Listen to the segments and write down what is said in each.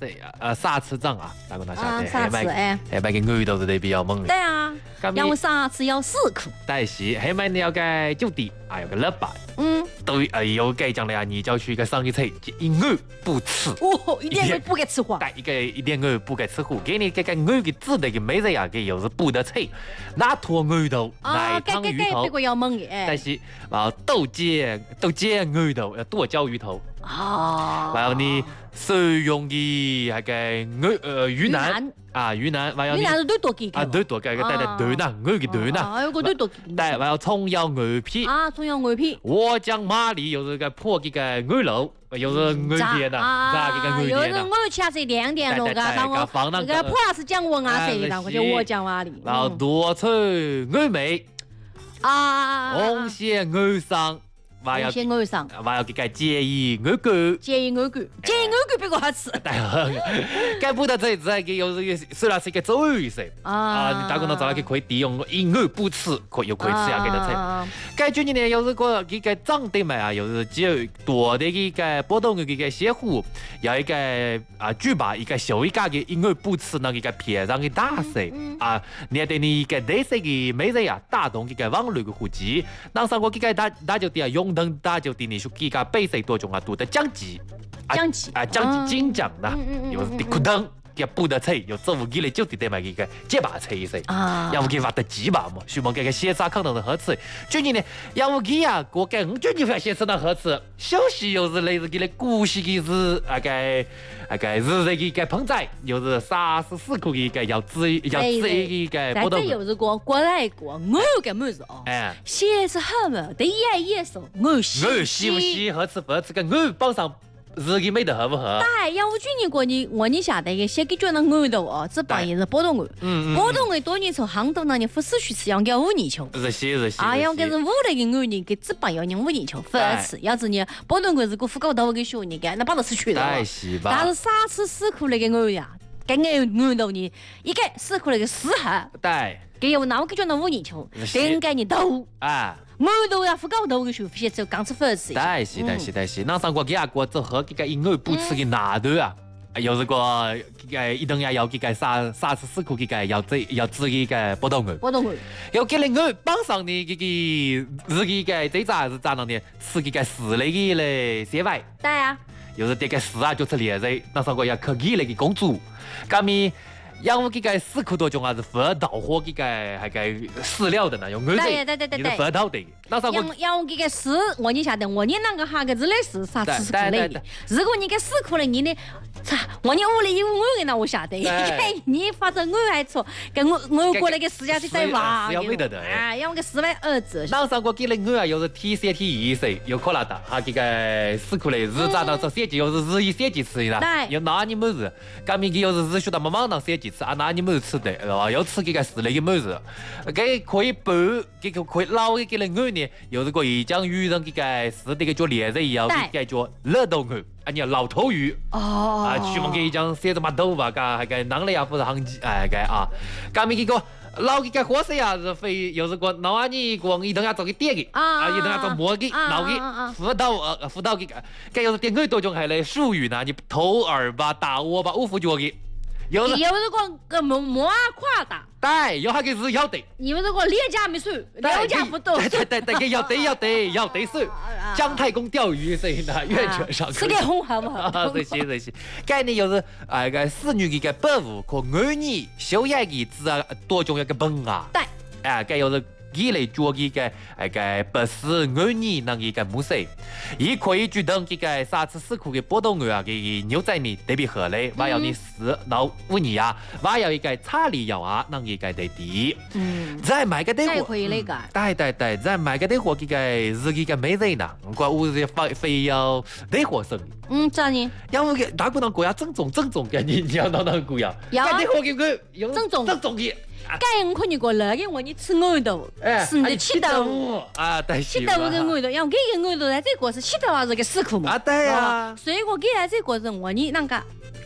沙池仗啊，大家晓得？ 沙池还买个鱼头是得比较猛的。 对啊，因为沙池要4克。 但是还买你要个酒店，还有个老板。对，有个讲的啊，你就要去一个上一菜，一鱼不吃。 哦，一点鱼不给吃活。 对，一点鱼不给吃活，给你这个鱼的质的个美人啊，给又是补得菜，那坨鱼头，那汤鱼头。 别个要猛的。 但是豆尖鱼头，剁椒鱼头。然后你使用的那个鱼腩啊，鱼腩， 鱼腩是最多给啊，最多给个带鱼腩，鱼的鱼腩， 还有个最多。 对，然后葱油鱼片啊，葱油鱼片。 我讲马里又是个破这个鱼肉，又是鱼片呐， 啊， 这个鱼片呐， 又是我吃这亮点咯，然后放那个普拉斯讲文啊谁的，就我讲马里。 然后多脆鱼尾啊， 红线鱼上。还要给个介意鱼骨， 介意鱼骨比较好吃。 该补的这这个又是虽然是一个最色啊，你大概能找到可以利用一鱼不吃，又可以吃下给他菜。该今年又是个这个长得嘛啊，又是只有多的一个波动的一个蟹糊，要一个举把一个小一个的一鱼不吃那一个片上的大色啊，你对你一个绿色的美人啊，打动一个网络的户籍，那上过这个大酒店用。等大就定你说几个比赛多种啊，多的奖级，奖级金奖的，又是的苦等，给补的菜，又做起来就得买一个结巴菜一些，要不给挖的鸡巴嘛，希望这个血渣康当的好吃。最近呢，要不给啊，我给最近发现吃的好吃，小西又是类似给了古西的是那个日日的盆栽，又是34克的一个要滋一个波动。再又是过来过，我有个么子哦，写是好嘛，第一也说我喜不喜好吃不吃个我榜上。日记美得合不合？ 对，要我去年过你晓得个，先给觉得鱼头哦，这帮也是波动鱼，波动鱼多年从杭州那里不是去吃，要给5年球。 是。 啊，要给是5那个鱼呢，给这帮要人5年球，不好吃。要是你波动鱼是个副高头给学你给，那把它吃去了。 但是沙吃4克那个鱼呀，给鱼头呢，一个4克那个4盒。 对。 给有那我给觉得5年球，应该你头啊。我都要副高头的时候，现在刚吃饭吃。 但是，那上过给过之后，这个因为不吃的拿头啊，又是个这个一顿要这个34克这个要吃一个波动鱼，要给那个榜上的这个日记个这咋是咋样的？吃这个4类的嘞纤维。 对啊。 又是这个4啊，就吃连肉，那上过要可给那个公主，干咪。养我这个4克多种还是不到货这个那个饲料的呢，用鱼肉，你是不到的。那啥我养我这个4，我你晓得，我你那个哈个日来是啥4克类的？如果你给4克类，你呢？我你5类有5个那我晓得，你发成我还错，跟我过来个4家去再挖， 要没得的哎，要个420。 那上过给了我啊，又是 T3 T1又可拉的，哈这个4克类日咋到做3级，又是日13级吃的啦，又拿你么子，干面给又是日学的慢慢当3级。吃啊，那你没有吃的，是吧？要吃这个4类的么子，给可以煲，给可以捞的给了鱼呢，又是个一江鱼上这个是这个叫连人一样，这个叫热豆鱼，啊，你老头鱼哦，啊，chuyên門嘅一張寫咗乜豆吧，係嘅能力啊，或者行誒嘅啊，咁咪結果老嘅嘅火勢啊，是非又是個老阿你講一定要做嘅點嘅，啊，一定要做磨嘅，老嘅輔導嘅又是點佢多種係嚟術語呢，你頭耳吧、大窩吧、五副腳嘅。 有是个磨胯的， 对，有那个是要得。 有是个廉价没水，廉价不多。 对，要得水。姜太公钓鱼是那源泉上吃点红好不好？ 这些。概念就是个侍女嘅保护和儿女修养嘅子啊，多种一个本啊。 对。 该又是。一类做嘅个不是儿女那个模式，也可以决定这个3次4克嘅波动鱼啊，嘅牛仔面特别合理，还有你4到5年啊，还有一个查理药啊，那一个对的。再买个电话， 可以那个。 对，再买个电话，这个日记个美人呐，我是非要电话生意。 咋呢？ 要不大姑娘国家正宗嘅，你要哪个呀？ 要电话给佢正宗嘅。 该我看你过来给我你吃鱼头，是你的起头啊，对， 起头跟鱼头，因为这个鱼头在这个是起头还是个4克嘛？ 啊，对呀。 所以我给他这个人我你那个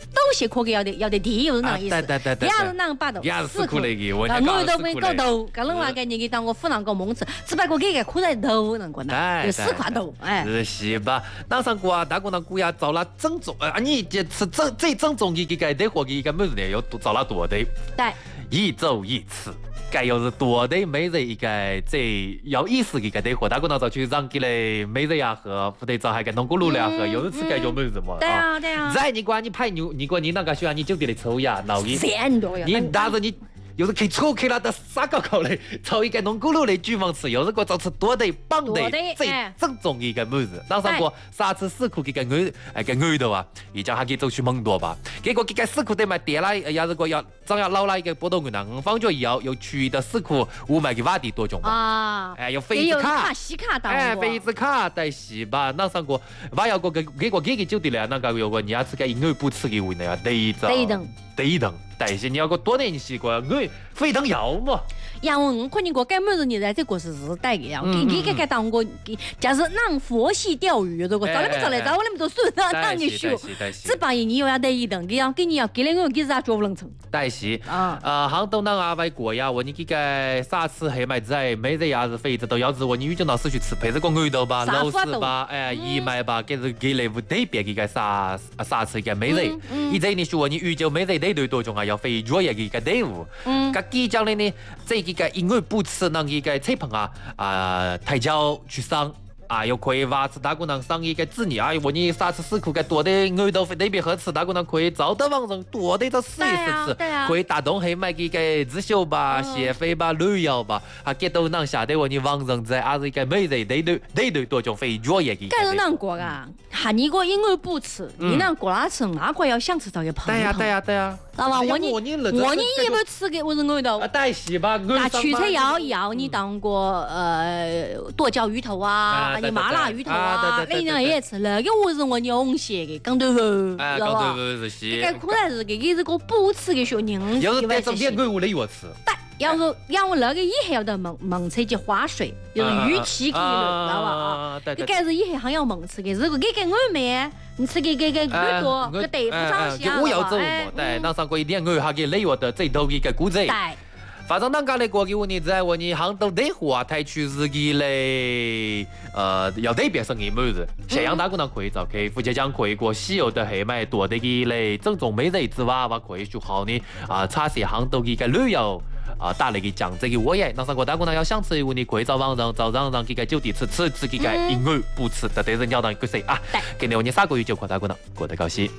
斗些可给要得地，又是那意思。第二是那个把头， 死苦那个，我都没搞头，搿种话给你当我湖南搞蒙吃，只不过给个苦在头那个呢，就死块头，哎。 是吧？那上过啊，大姑娘姑呀，找了正宗你这吃最正宗的个得货的个么子呢？要找了多的， 对， 一周一次。该要是多的每日一个最有意思的个得货，大姑娘就去让给嘞每日呀喝，或者找还个弄咕噜了喝，有人吃该叫么子嘛？ 对啊。 再你管你排牛，你管你那个需要你酒店的抽呀，闹你， 多呀！ 你但是你。有时去错去了，到啥高考嘞？找一个弄咕噜的煮饭吃，有时候就吃多的棒的最正宗的一个么子。当上过3次4库这个鱼头啊，一讲还给走去蒙多吧。结果这个4库得买跌了，也是个要张要捞了一个波多鱼呢，放着以后又去的4库5买个瓦地多种吧。 啊， 有飞子卡、 西卡当飞子卡带西吧。那上过我要个结果这个酒店呢，那个有个你要吃个鱼不吃的味呢，第一顿。但是你要个多年习惯，我非常要嘛。 呀，我肯定个干么子你在这个是带个呀，给当个，假如让佛系钓鱼，如果找你们找来找我那么多水让当你修，这帮人你又要得一顿，给你要给那个给啥做不能成。 但是杭州那阿外国呀，我你这个啥吃黑麦仔，每日呀是肥子都要是我你遇见老师去吃，配这个鱼头吧、肉丝吧、义麦吧，给那副特别这个啥吃个每日，以前你说你遇见每日得多种啊，要肥肉也个队伍，个几讲的呢，这个因为不吃那个菜棚抬脚去上。又可以挖吃大姑娘上一个子女我你3次4库个多的鱼头特别好吃，大姑娘可以找到网上多的就试一试吃，可以打东黑买几个紫薯吧、蟹粉吧、绿油吧，给到能下得你网上在是一个每日得多种肥肉也给。 该是难过啊，你个因为不吃，你那过来吃，那个要想吃到个胖。 对呀。 知道吧？我你也没吃个我是鱼头。 带西吧， 那取菜要你当过剁椒鱼头啊。你麻辣鱼头啊，那样也吃，那个我是我用些的，讲对不？知道吧？这个可能是这个不吃的小人， 要是带上点鱼我来要吃。 要是那个以后要得蒙吃些花水，就是鱼鳍给了，知道吧？这个是以后还要蒙吃的，如果给我们，你吃个鱼多，个对不上相。 我要走嘛，对，那上过一点鱼还给累我的最头一个骨子。反正那家来过给我你在我你杭州的话，台区自己嘞，要那边生意么子，咸阳大姑娘可以找去，福建江可以过西游的黑麦多的个嘞，正宗美人之娃娃可以学好呢，查些杭州的个旅游。打那个酱这个我也，那上过大姑娘要想吃，你可以找网上让这个酒店吃这个因为不吃，这对人家当个谁啊？今天我你3个月就过大姑娘过得高兴。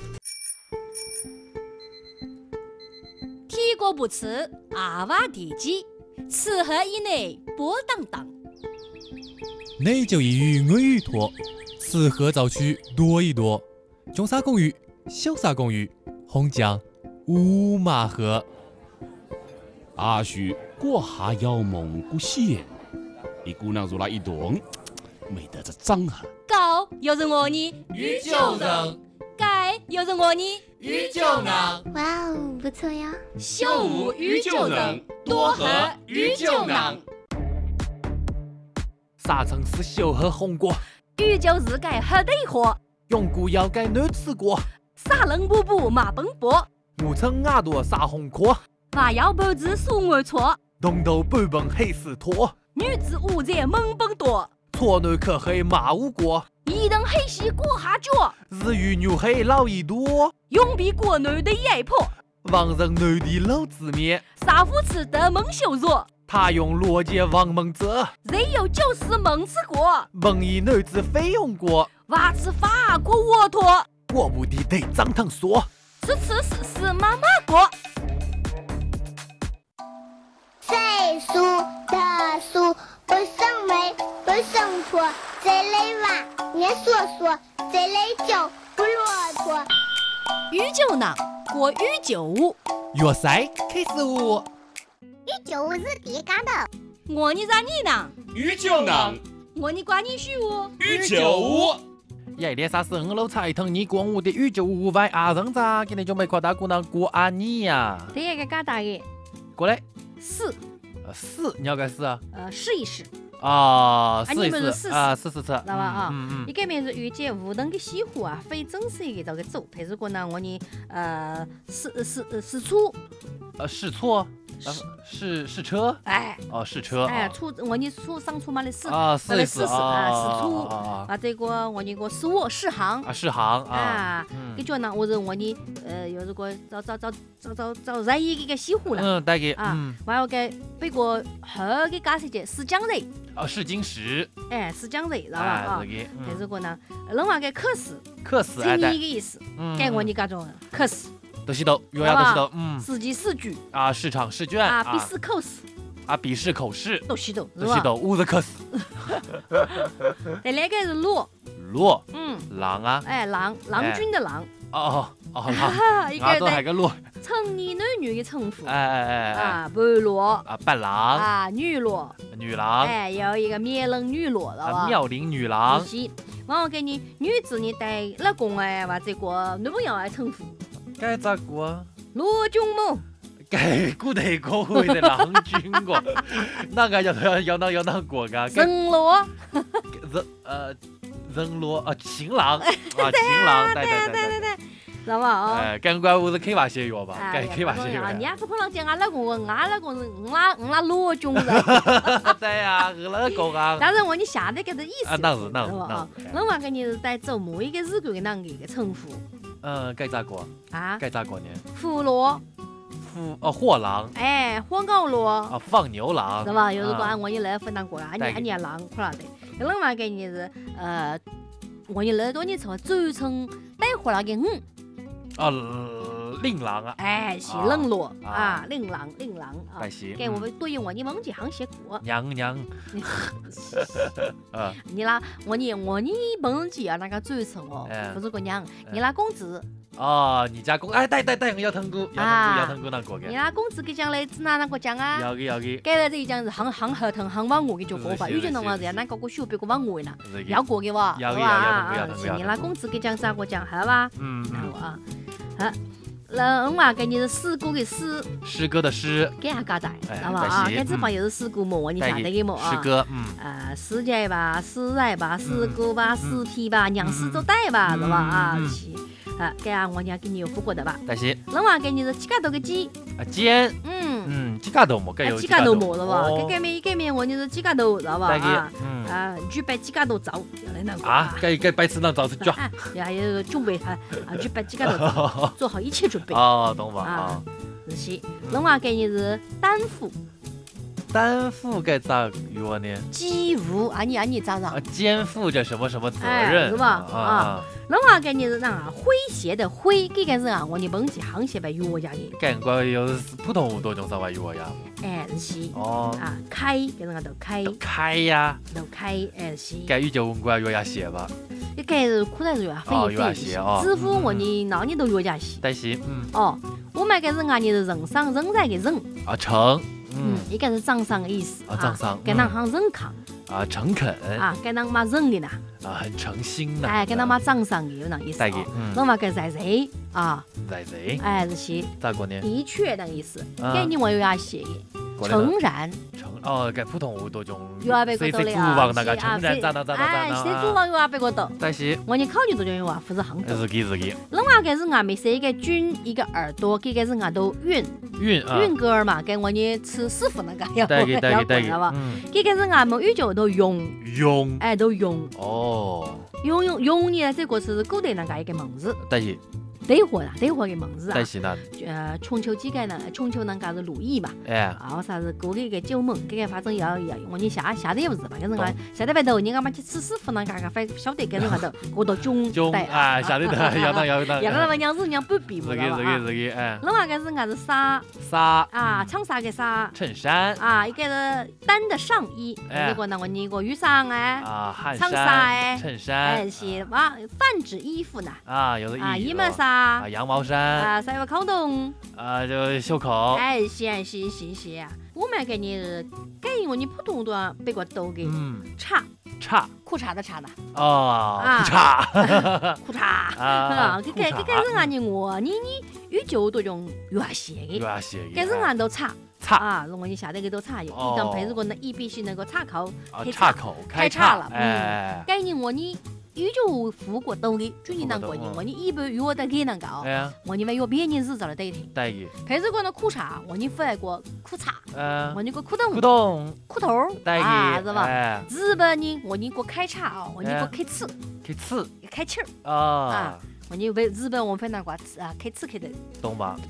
铁锅不吃阿瓦地鸡，吃喝以内波当当。 内就一鱼我鱼多，吃喝早去多一多。中沙公鱼、小沙公鱼、红酱、乌麻河。 阿叔过下要蒙古县，你姑娘入了一顿，没得这脏啊。 高又是我呢， 鱼就能； 该又是我呢， 鱼就能。 哇哦，不错呀！ 秀舞鱼就能，多喝鱼就能。 啥城市秀喝红果？ 鱼就是该喝得喝。 用古要该难吃过。 啥人不补马奔波？ 我称牙多啥红壳？ 娃要不知数我错， 东头半本黑死拖。 女子无在猛奔多， 错男可黑马无过。 一等黑西过下脚， 日与女黑老一多。 永比国内的压迫， 王人男的老子面。 杀夫吃得蒙羞辱， 他用逻辑王蒙者。 人有就是蒙吃过， 蒙以男子非用过。 娃吃法过沃托， 我不的得张腾说。 吃妈妈过。 谁输的输，不生美，不生错，谁来挖，年说说，谁来教，不骆驼。 鱼酒囊过鱼酒屋， 粤赛开始舞。 鱼酒屋是第干的。 我你在你呢？ 鱼就能。 我你管你许我。 鱼酒屋。 一连35楼彩腾你光我的鱼酒屋外阿人咋？今天就没夸大姑娘过安你呀？ 第一个嘎大的。 过来。 试， 试，你要该试啊？ 试一试。 啊， 你们是试啊，试，知道吧啊？一个面是遇见无灯的西湖啊，非真是一个这个走，但是呢，我呢试错， 试错。试车， 哎， 哦，试车， 哎，我你上车嘛的试， 啊，试试车啊，这个我你个试航啊，试航啊，跟叫呢，我是我你有这个找热一个西湖了， 大概啊，我要给背过后个驾驶节试江热， 啊，试金石， 哎，试江热，知道吧啊？但是个呢，另外个科试，这一个意思，给我你各种科试。 都是都，有呀都是都， 试题试卷啊，市场试卷啊，笔试口试啊，笔试口试都是都， 都是都，五个科试。 再来个是骆， 狼啊， 哎，郎君的郎， 哦，狼， 一个都还个骆， 成年男女的称呼， 哎， 啊，半骆啊，伴郎啊，女郎，哎，有一个妙龄女郎了吧？ 妙龄女郎， 是，我给你女子你带老公哎，或者个女朋友来称呼。 该咋个啊？ 罗君母， 该古代国会的郎君个，那个要那国个？ 人罗， 人罗啊，情郎啊，情郎，对， 知道吧？啊， 哎，该怪我是开娃些药吧？该开娃些药。 你也不可能讲俺老公是俺罗君人。 对呀，我老公啊。 但是我你下的个的意思， 那是， 另外个你是在做某一个日子的那个称呼。 该咋个啊？ 该咋个呢？ 俘虏， 货郎， 哎，火高罗啊，放牛郎， 是吧？有时候按我你来分当过了，按你郎可了的。另外个你是我你来多你从走成带货了个令郎啊， 哎，是冷落啊，令郎啊，给我们对应我你忘记行写过娘， 你啦，我你忘记啊那个嘴唇哦，不是个娘，你啦公子哦，你家公哎，对，要腾姑那个你啦公子给讲来指哪个讲啊？ 要给， 该来这一讲是行合同行往我给就过吧，有些人话是那个小别个往我呢，要过给我， 要你啦公子给讲咋个讲好吧？啊。另外给你是诗歌的诗， 诗歌的诗， 给下嘎仔，好吧啊？这地方又是诗歌么？你晓得个么啊？ 诗歌， 诗节吧，诗来吧，诗歌吧，诗题吧，娘诗做带吧，是吧啊？是啊，给下我娘给你有复过的吧？ 但是， 另外给你是几个头个鸡， 尖，几个头么？该有几个头么是吧？给面我你是几个头，知道吧啊？举办几个头照，要来那个啊？该摆次那照是脚， 还有准备举办几个头，做好一切准备。 哦，懂吧？ 啊，是。另外给你是担负。 担负该咋用呢？ 肩负啊，你咋上？ 肩负着什么什么责任是吧？啊，另外给你是那诙谐的诙，这个是啊，我你忘记行写呗，药家的。 该怪有普通多种啥话药呀？ 哎，是。 哦。 啊，开，给人家都开。 开呀。 都开，哎是。 该语就问过药家写吧。 这该是苦在是药非写哦。 支付我你哪年都药家写。 但是哦，我们个人啊，你是人上人在的人。 啊，成。 一个是掌上的意思啊，掌上， 跟人行人康啊，诚恳啊，跟人嘛人的呢啊，很诚心的， 哎，跟人嘛掌上的有那意思哦，另外个在谁啊， 在谁， 哎，这些咋个呢？ 的确那意思，给你我有要写的，诚然， 该普通话多种， 有啊，别个多的啊，那个诚然咋， 哎，谁主王有啊，别个多， 但是我你考虑多种有啊，不是很多， 是给， 另外个是俺们是一个军一个耳朵，这个是俺都韵歌儿嘛，给我你吃师傅那个要知道吧？这个是俺们语叫都用，哎都用哦，用呢这个是古代那个一个名字， 但是对货的名字啊， 但是呢， 春秋几个呢？春秋那个是鲁艺嘛， 哎， 啊啥是过个一个九门，这个反正要我你下的也不是吧？跟人家下得外头，你干嘛去吃师傅那个反正晓得跟人家头过到中啊，下得头要那么娘子娘不比不了啊， 哎， 另外一个是俺是纱啊，长纱的纱， 衬衫啊，一个是单的上衣，这个呢我你个雨伞哎， 啊， 长纱哎， 衬衫哎是哇，泛指衣服呢啊，有的衣帽衫。 啊，羊毛衫啊，晒个口洞啊，就袖口。 哎，是，我们给你给我你普通的别个都给叉，裤衩的衩的哦， 裤衩啊，这人啊你我你有就多种越写的，给人啊都叉叉啊，我你下头搿道叉药，伊讲配如果呢，伊必须能够岔口开叉了， 哎， 搿人我呢。有就付过多的，就你当过年，我你一般有的给能搞，我你们有别人日子了对听。 对。 配如果呢裤衩，我你付来过裤衩，我你个裤头，啊，是吧？日本人我你个开叉哦，我你个开刺，开气儿啊，我你为日本我分那个啊开刺开的， 懂吧？